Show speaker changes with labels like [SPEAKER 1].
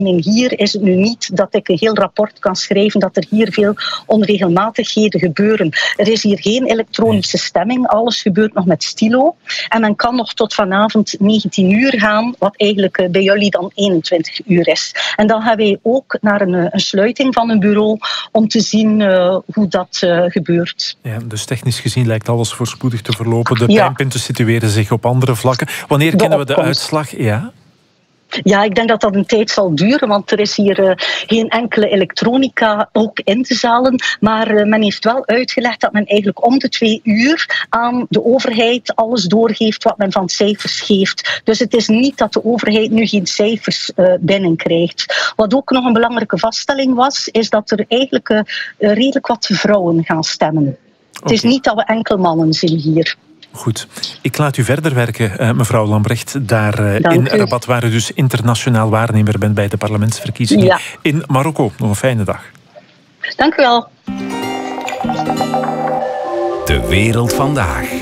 [SPEAKER 1] Hier is het nu niet dat ik een heel rapport kan schrijven dat er hier veel onregelmatigheden gebeuren. Er is hier geen elektronische stemming. Alles gebeurt nog met stilo. En men kan nog tot vanavond 19 uur gaan, wat eigenlijk bij jullie dan 21 uur is. En dan gaan wij ook naar een sluiting van een bureau om te zien hoe dat gebeurt.
[SPEAKER 2] Ja, dus technisch gezien lijkt alles voorspoedig te verlopen. De pijnpunten situeren zich op andere vlakken. Wanneer kennen we de uitslag? Ja?
[SPEAKER 1] Ja, ik denk dat dat een tijd zal duren, want er is hier geen enkele elektronica ook in te zalen. Maar men heeft wel uitgelegd dat men eigenlijk om de 2 uur aan de overheid alles doorgeeft wat men van cijfers geeft. Dus het is niet dat de overheid nu geen cijfers binnenkrijgt. Wat ook nog een belangrijke vaststelling was, is dat er eigenlijk redelijk wat vrouwen gaan stemmen. Het is niet dat we enkel mannen zien hier.
[SPEAKER 2] Goed. Ik laat u verder werken, mevrouw Lambrecht, daar in Rabat, waar u dus internationaal waarnemer bent bij de parlementsverkiezingen in Marokko. Nog een fijne dag.
[SPEAKER 1] Dank u wel.
[SPEAKER 3] De wereld vandaag.